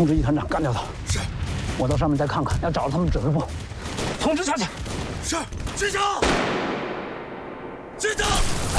通知一团长干掉他。 是。 我到上面再看看，要找到他们指挥部，通知下去。 是，局长。局长。